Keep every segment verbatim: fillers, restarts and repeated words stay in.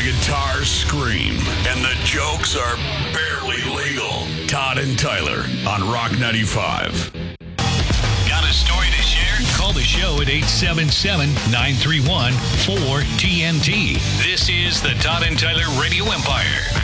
guitars scream, and the jokes are barely legal. Todd and Tyler on Rock ninety-five. Got a story to share? Call the show at eight seven seven, nine three one, four T N T. This is the Todd and Tyler Radio Empire.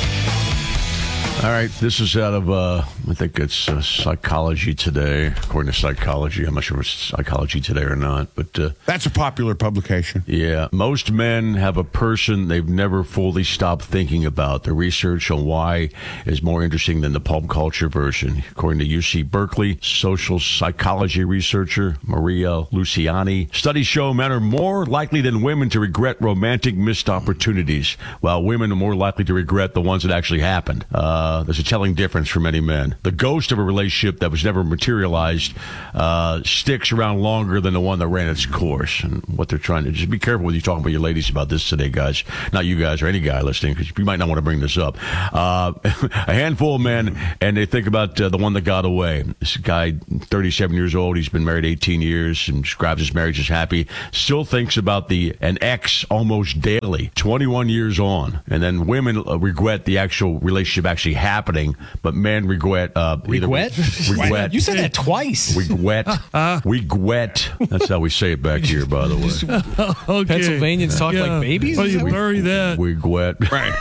All right, this is out of, uh, I think it's uh, Psychology Today, according to Psychology. I'm not sure if it's Psychology Today or not, but... Uh, That's a popular publication. Yeah. Most men have a person they've never fully stopped thinking about. The research on why is more interesting than the pulp culture version. According to U C Berkeley, social psychology researcher Maria Luciani, studies show men are more likely than women to regret romantic missed opportunities, while women are more likely to regret the ones that actually happened. Uh, there's a telling difference for many men. The ghost of a relationship that was never materialized uh, sticks around longer than the one that ran its course. And what they're trying to just be careful when you talk about your ladies about this today, guys. Not you guys or any guy listening, because you might not want to bring this up. Uh, a handful of men, and they think about uh, the one that got away. This guy, thirty-seven years old, he's been married eighteen years and describes his marriage as happy. Still thinks about the an ex almost daily, twenty-one years on. And then women uh, regret the actual relationship actually happening, but men regret. Uh, regret? Regret. You said that twice. Regret. Regret. That's how we say it back here, by the way. Okay. Pennsylvanians talk Yeah. like babies? Why do you bury that? Regret.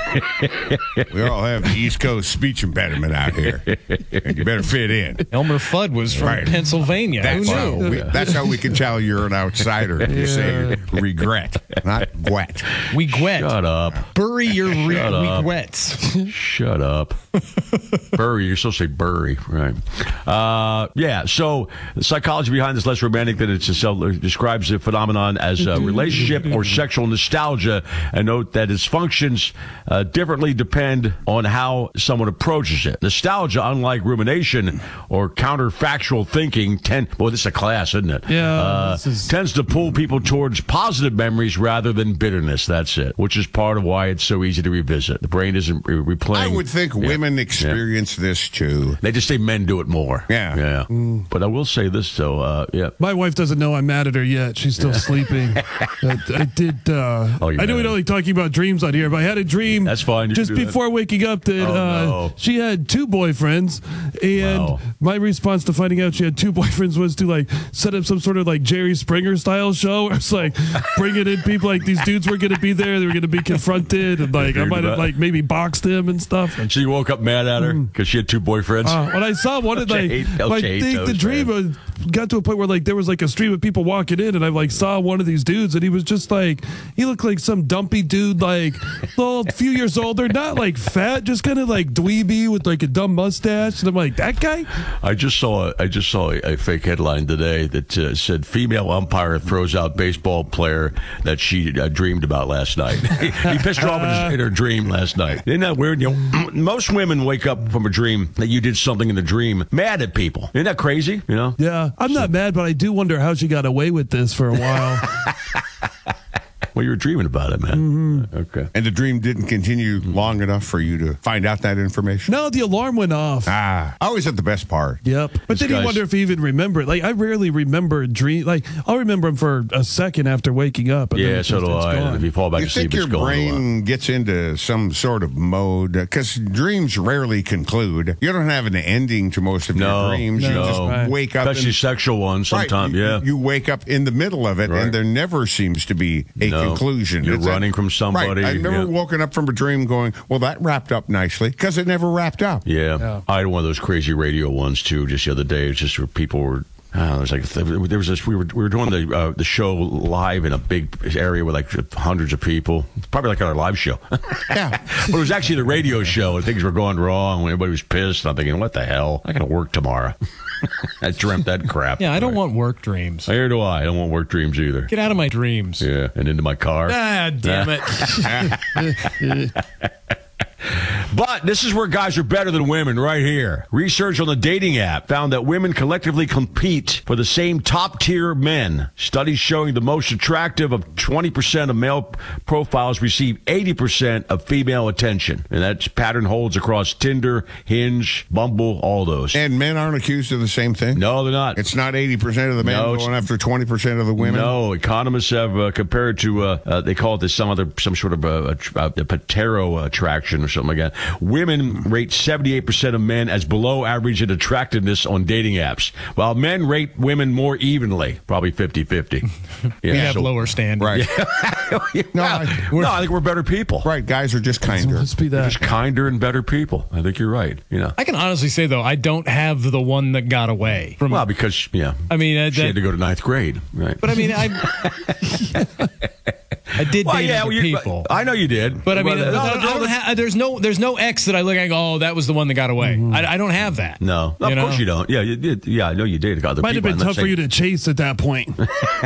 Right. We all have the East Coast speech impediment out here. And you better fit in. Elmer Fudd was from Right. Pennsylvania. That's Who how, knew? we, that's how we can tell you're an outsider. You say regret, not gwet. We gwet. Shut up. Bury your re- Shut we up. gwets. Shut up. Bury. You're supposed to say bury, right? Uh, yeah. So the psychology behind this less romantic than it's itself describes the phenomenon as a relationship or sexual nostalgia, and note that its functions uh, differently depend on how someone approaches it. Nostalgia, unlike rumination or counterfactual thinking, tend well, this is a class, isn't it? Yeah, Uh, this is- tends to pull people towards positive memories rather than bitterness. That's it. Which is part of why it's so easy to revisit. The brain isn't re- replaying. I would think Yeah. women experience this too. They just say men do it more. Yeah. Yeah. But I will say this, though. Uh, yeah. My wife doesn't know I'm mad at her yet. She's still sleeping. I, I did. Uh, Oh, you're I know we mad. don't like talking about dreams on here, but I had a dream. That's fine. You Just can do that. before waking up, that Oh, uh, no. she had two boyfriends, and Wow. my response to finding out she had two boyfriends was to like set up some sort of like Jerry Springer style show. Where it's like bringing in people like these dudes were going to be there. They were going to be confronted, and like I Heard might have about- like maybe boxed him and stuff. And So you woke up mad at her because she had two boyfriends? Uh, when I saw one of Don't like, you hate- don't like you hate the, the those, dream man? uh, got to a point where like there was like a stream of people walking in, and I like saw one of these dudes, and he was just like he looked like some dumpy dude, like well, a few years older, not like fat, just kind of like dweeby with like a dumb mustache, and I'm like that guy. I just saw a, I just saw a, a fake headline today that uh, said female umpire throws out baseball player that she uh, dreamed about last night. He pissed her off in, his, in her dream last night. Isn't that weird? You know, most women wake up from a dream that you did something in the dream mad at people. Isn't that crazy? You know? Yeah, I'm not mad, but I do wonder how she got away with this for a while. Well, you were dreaming about it, man. Mm-hmm. Okay. And the dream didn't continue long enough for you to find out that information? No, the alarm went off. Ah, always at the best part. Yep. But This then you guy's- wonder if he even remembered. Like, I rarely remember a dream. Like, I'll remember him for a second after waking up. And then Yeah, it's so just- do it's I. gone. And if you fall back You to sleep, think your it's gone. brain gets into some sort of mode? Because dreams rarely conclude. You don't have an ending to most of No, your dreams. You no. just Right. wake up. Especially and- sexual ones Right, sometimes, you- yeah. You wake up in the middle of it, Right. and there never seems to be a No. conclusion. You're It's a- running from somebody, Right. I've never yeah. woken up from a dream going, well, that wrapped up nicely, because it never wrapped up. Yeah. Yeah. I had one of those crazy radio ones too. Just the other day, it's just where people were. Uh, there's like there was this. We were we were doing the uh, the show live in a big area with like hundreds of people. Probably like our live show. Yeah. But it was actually the radio show, and things were going wrong. When everybody was pissed, I'm thinking, what the hell? I got to work tomorrow. I dreamt that crap. Yeah, I don't want work dreams. Here do I. I don't want work dreams either. Get out of my dreams. Yeah, and into my car. Ah, damn it. But this is where guys are better than women right here. Research on the dating app found that women collectively compete for the same top-tier men. Studies showing the most attractive of twenty percent of male profiles receive eighty percent of female attention. And that pattern holds across Tinder, Hinge, Bumble, all those. And men aren't accused of the same thing? No, they're not. It's not eighty percent of the men No, going it's- after twenty percent of the women? No, economists have uh, compared to, uh, uh, they call it this some other, some sort of uh, a, a patero attraction or something like that. Women rate seventy-eight percent of men as below average in attractiveness on dating apps, while men rate women more evenly, probably fifty-fifty. Yeah, We have so- lower standards. Right. no, I- no, I think we're better people. Right, guys are just kinder. Must be that. Just kinder and better people. I think you're right. You know, I can honestly say, though, I don't have the one that got away. From, well, because yeah, I mean, uh, she that, had to go to ninth grade, right? but I mean, I I did well, date yeah, other well, you- people. I know you did, But I mean, Well, I no, don't, I no, don't ha- there's no there's no ex that I look at and go, oh, that was the one that got away. I, I don't have that. no, of you course know? you don't. Yeah, you did. Yeah, I know you dated other Might have people. been I'm not tough for saying- you to chase at that point.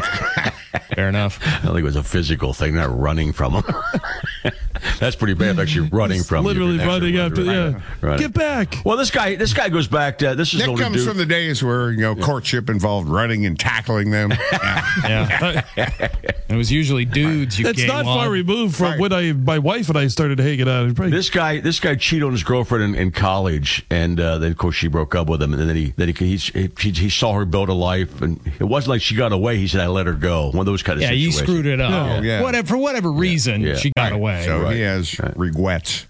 Fair enough. I don't think it was a physical thing, not running from them. That's pretty bad. Actually, running from you. Literally You're an running extra after. runner. Yeah, Right. get back. Well, this guy, this guy goes back. To, this is That older comes dude. from the days where, you know, courtship involved running and tackling them. Yeah. It was usually dudes. You That's gave not far on. removed from Right. when I, my wife and I started hanging out. Probably- This guy, this guy cheated on his girlfriend in, in college, and uh, then of course she broke up with him. And then he, then he, he, he, he saw her build a life, and it wasn't like she got away. He said, "I let her go." One of those kind of Yeah, you situations. screwed it up. Oh, yeah. Whatever, for whatever reason, Yeah. she got Right. away. So Right. he has regrets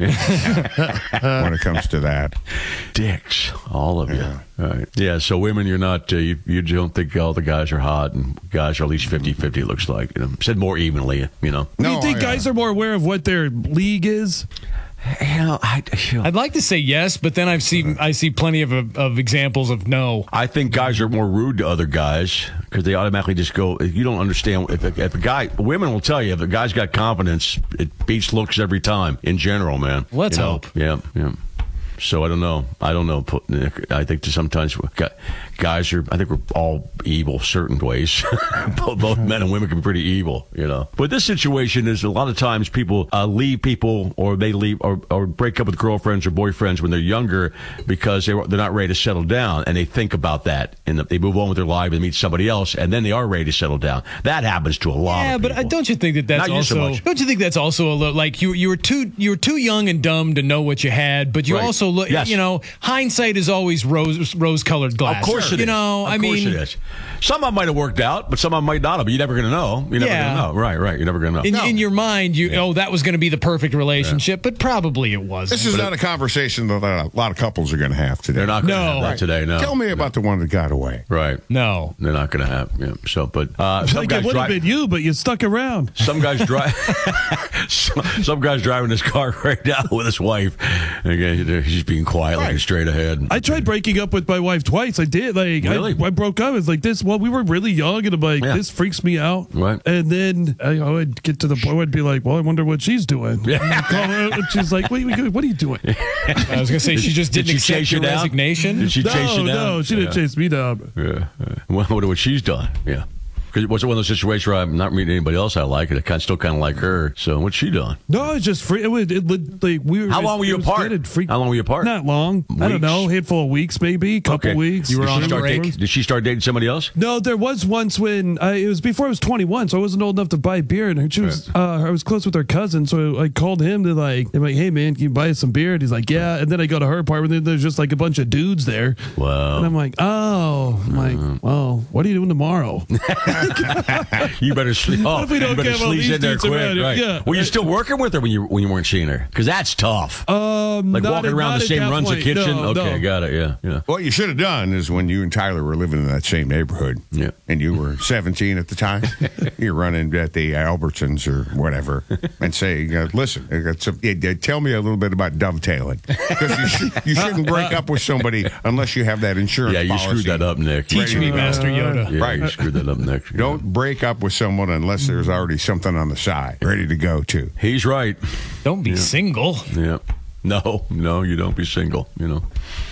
when it comes to that. Dicks, all of you. Right. Yeah. So women, you're not. Uh, you, you don't think all the guys are hot, and guys are at least fifty-fifty. It looks like. You know, said more evenly. You know. Do you No, think I, uh, guys are more aware of what their league is? Hell, I, I'd like to say yes, but then I've seen I see plenty of of examples of no. I think guys are more rude to other guys because they automatically just go. You don't understand if a, if a guy, women will tell you if a guy's got confidence, it beats looks every time. In general, man. Let's You know? hope. Yeah, yeah. So I don't know. I don't know. I think that sometimes guys are. I think we're all evil certain ways. both, both men and women can be pretty evil, you know. But this situation is a lot of times people uh, leave people, or they leave, or, or break up with girlfriends or boyfriends when they're younger because they, they're not ready to settle down, and they think about that, and they move on with their life and meet somebody else, and then they are ready to settle down. That happens to a lot. Yeah, of but people. uh, don't you think that that's Not you so also? much. Don't you think that's also a little like you you were too you were too young and dumb to know what you had, but you Right. also look. Yes. You know, hindsight is always rose rose colored glass. Of course it you is. know, Of I course mean, it is. Some of them might have worked out, but some of them might not have. You're never going to know. You're never Yeah. going to know. Right, right. You're never going to know. in, No. in your mind, you oh that was going to be the perfect relationship, but probably it wasn't. This is not a conversation that a lot of couples are going to have today. They're not going to No. have that Right. today. No. Tell me about the one that got away. Right. no. They're not going to have. Yeah. So, but uh, some Like guys it would have drive. been you, but you stuck around. Some guys drive. some, some guys driving his car right now with his wife. And again, he's just being quiet, looking Right. straight ahead. I tried breaking up with my wife twice. I did. Like, Really? I, I broke up. It's like this. Well, we were really young, and I'm like, Yeah. this freaks me out. Right. And then I, I would get to the point where I'd be like, well, I wonder what she's doing. Yeah. And I'd call her, and she's like, wait, wait, what are you doing? I was going to say she just Did didn't she accept chase you your down? resignation. Did she chase no, you down? no, she didn't Yeah. chase me down. Yeah. yeah. Well, I wonder what she's done. Yeah. Because it wasn't one of those situations where I'm not meeting anybody else I like, and I kind of still kind of like her. So what's she doing? No, it's just free. It would, it would, like, we were. How long were you it was apart? good. It freaked- How long were you apart? Not long. I don't Weeks? know. Handful of weeks, maybe. Couple Okay. weeks. You were Did on she a start break? dating- Did she start dating somebody else? No, there was once when I, it was before I was twenty-one, so I wasn't old enough to buy beer. And she was, uh, I was close with her cousin, so I called him to like, I'm like, hey man, can you buy us some beer? And he's like, yeah. And then I go to her apartment, and there's just like a bunch of dudes there. Wow. And I'm like, oh, I'm like, well, what are you doing tomorrow? You better sleep. Oh, What if we don't you better get all sleep these in there dudes quick. around? Right. Yeah. Were you still working with her when you when you weren't seeing her? Because that's tough. Um, like not walking at- around not the at same that runs the point. kitchen. No, okay, no. got it. Yeah, yeah. What you should have done is when you and Tyler were living in that same neighborhood, Yeah. and you were seventeen at the time, you're running at the Albertsons or whatever, and say, uh, "Listen, I got some, uh, tell me a little bit about dovetailing, because you, sh- you shouldn't break up with somebody unless you have that insurance." Yeah, you policy. screwed that up, Nick. Teach me, Yeah, Master Yoda. Right. you screwed that up, Nick. Don't break up with someone unless there's already something on the side ready to go to. He's right. Don't be single. Yeah. No, no, you don't be single, you know.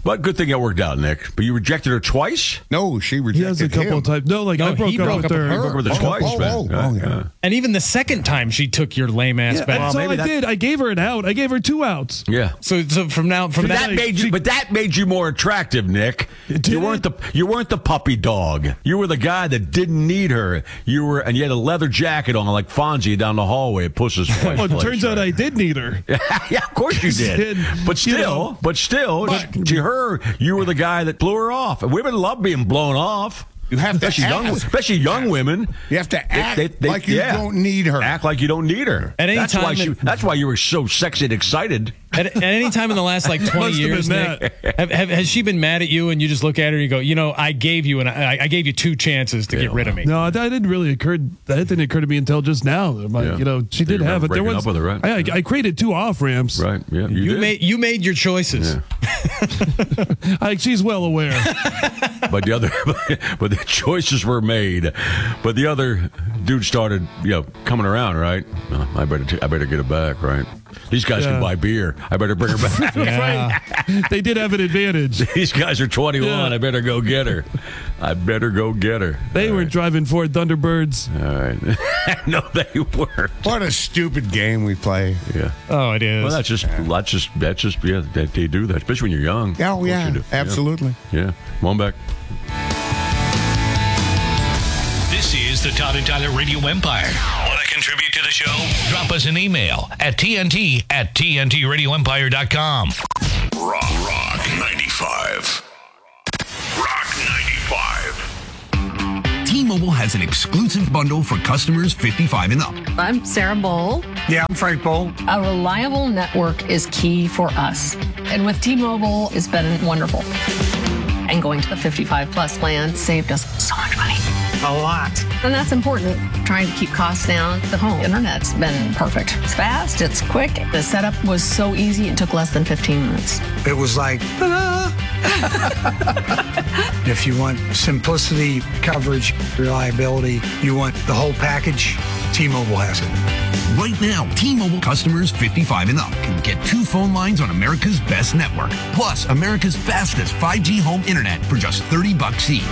But good thing it worked out, Nick. But you rejected her twice? No, she He rejected has a couple him. of times. No, like No, I broke he up broke with up with her. her. You broke with her Oh, twice, oh, man. oh, Yeah, oh, yeah. yeah. And even the second time she took your lame ass Yeah, back. that's all maybe I that- did. I gave her an out. I gave her two outs. Yeah. So, so from now, from But that, that made you, but that made you more attractive, Nick. It You did? weren't the you weren't the puppy dog. You were the guy that didn't need her. You were, and you had a leather jacket on, like Fonzie down the hallway at Puss's Place. Well, it turns out I did need her. yeah, of course you did. Did, But you still, know. but still, to her, you were the guy that blew her off. And women love being blown off. You have to especially young, ask. especially young women. You have to They- act they- they- like you yeah. don't need her. Act like you don't need her. At any that's why time she, it- that's why you were so sexy and excited. at, at any time in the last like twenty Must have years, been Nick, have, have, has she been mad at you and you just look at her and you go, you know, I gave you and I, I gave you two chances to Yeah, get rid of me. No, that didn't really occur. That didn't occur to me until just now. Like, Yeah. you know, she So did you have remember it. There breaking was. up with her, right? I, I created two off ramps. Right? Yeah, you, You did. made you made your choices. Like she's well aware. but the other, but the choices were made. But the other dude started, you know, coming around. Right? Oh, I better, t- I better get it back. Right? These guys Yeah. can buy beer. I better bring her back. Yeah. Right. They did have an advantage. These guys are twenty-one. Yeah. I better go get her. I better go get her. They weren't driving Ford Thunderbirds. All right. No, they weren't. What a stupid game we play. Yeah. Oh, it is. Well, that's just, that's just, that's just, yeah, that they do that, especially when you're young. Oh, Of course yeah, you do. absolutely. Yeah. yeah. Come on back. This is the Todd and Tyler Radio Empire. Want to contribute to the show? Drop us an email at T N T at T N T radio empire dot com. Rock, Rock ninety-five. Rock ninety-five. T-Mobile has an exclusive bundle for customers fifty-five and up. I'm Sarah Bowl. Yeah, I'm Frank Bowl. A reliable network is key for us. And with T-Mobile, it's been wonderful. And going to the fifty-five plus plan saved us so much money. A lot. And that's important. Trying to keep costs down. The home internet's been perfect. It's fast, it's quick. The setup was so easy, it took less than fifteen minutes. It was like, ta-da! If you want simplicity, coverage, reliability, you want the whole package, T-Mobile has it. Right now, T-Mobile customers fifty-five and up can get two phone lines on America's best network, plus America's fastest five G home internet for just thirty bucks each.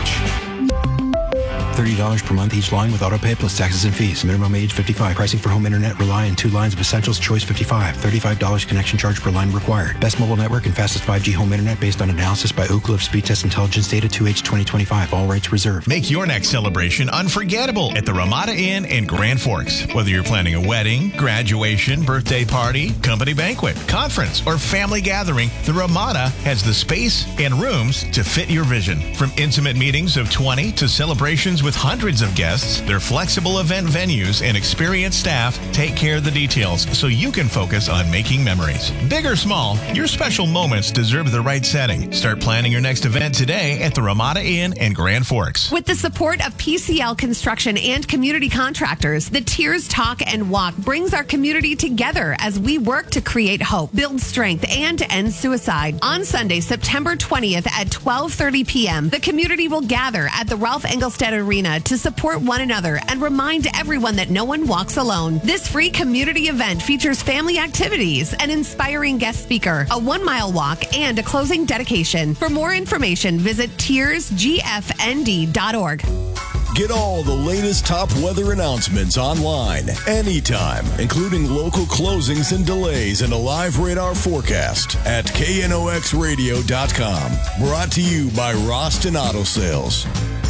thirty dollars per month each line with autopay plus taxes and fees. Minimum age fifty-five. Pricing for home internet rely on two lines of Essentials Choice fifty-five. thirty-five dollars connection charge per line required. Best mobile network and fastest five G home internet based on analysis by Oak Cliff Speed Test Intelligence Data two H twenty twenty-five. All rights reserved. Make your next celebration unforgettable at the Ramada Inn in Grand Forks. Whether you're planning a wedding, graduation, birthday party, company banquet, conference, or family gathering, the Ramada has the space and rooms to fit your vision. From intimate meetings of twenty to celebrations with hundreds of guests, their flexible event venues and experienced staff take care of the details so you can focus on making memories. Big or small, your special moments deserve the right setting. Start planning your next event today at the Ramada Inn in Grand Forks. With the support of P C L Construction and community contractors, the Tears Talk and Walk brings our community together as we work to create hope, build strength, and end suicide. On Sunday, September twentieth at twelve thirty p.m., the community will gather at the Ralph Engelstad Arena to support one another and remind everyone that no one walks alone. This free community event features family activities, an inspiring guest speaker, a one-mile walk, and a closing dedication. For more information, visit tears g f n d dot org. Get all the latest top weather announcements online, anytime, including local closings and delays and a live radar forecast at K N O X radio dot com. Brought to you by Roston Auto Sales.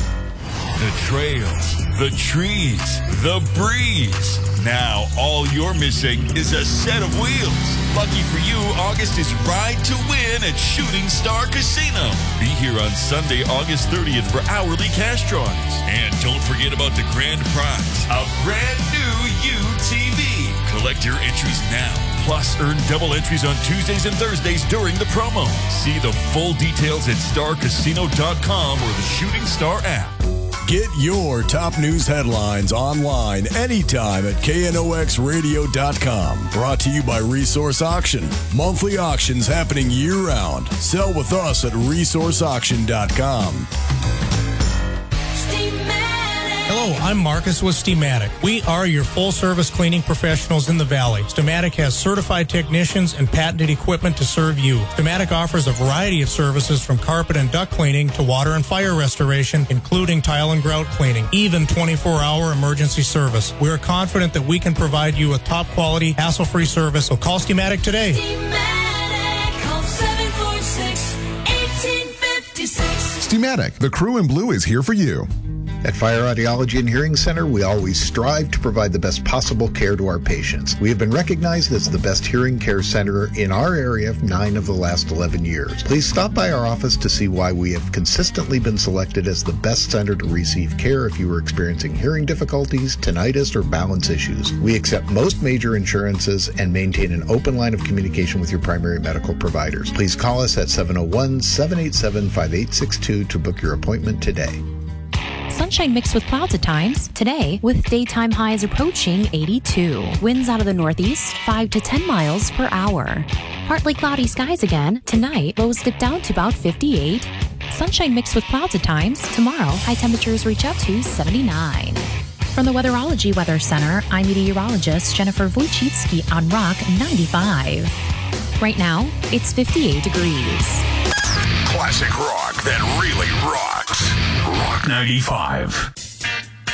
The trails, the trees, the breeze. Now all you're missing is a set of wheels. Lucky for you, August is Ride to Win at Shooting Star Casino. Be here on Sunday, August thirtieth for hourly cash drawings. And don't forget about the grand prize, a brand new U T V. Collect your entries now. Plus, earn double entries on Tuesdays and Thursdays during the promo. See the full details at star casino dot com or the Shooting Star app. Get your top news headlines online anytime at K N O X radio dot com. Brought to you by Resource Auction. Monthly auctions happening year-round. Sell with us at resource auction dot com. Steve Madden. Hello, I'm Marcus with Steamatic. We are your full-service cleaning professionals in the Valley. Steamatic has certified technicians and patented equipment to serve you. Steamatic offers a variety of services from carpet and duct cleaning to water and fire restoration, including tile and grout cleaning, even twenty-four hour emergency service. We are confident that we can provide you with top-quality, hassle-free service, so call Steamatic today. Steamatic, call seven four six, one eight five six. Steamatic, the crew in blue is here for you. At Fire Audiology and Hearing Center, we always strive to provide the best possible care to our patients. We have been recognized as the best hearing care center in our area for nine of the last eleven years. Please stop by our office to see why we have consistently been selected as the best center to receive care if you are experiencing hearing difficulties, tinnitus, or balance issues. We accept most major insurances and maintain an open line of communication with your primary medical providers. Please call us at seven oh one, seven eight seven, five eight six two to book your appointment today. Sunshine mixed with clouds at times. Today, with daytime highs approaching eighty-two. Winds out of the northeast, five to ten miles per hour. Partly cloudy skies again. Tonight, lows dip down to about fifty-eight. Sunshine mixed with clouds at times. Tomorrow, high temperatures reach up to seventy-nine. From the Weatherology Weather Center, I'm meteorologist Jennifer Wojcicki on Rock ninety-five. Right now, it's fifty-eight degrees. Classic rock that really rocks. Rock ninety-five.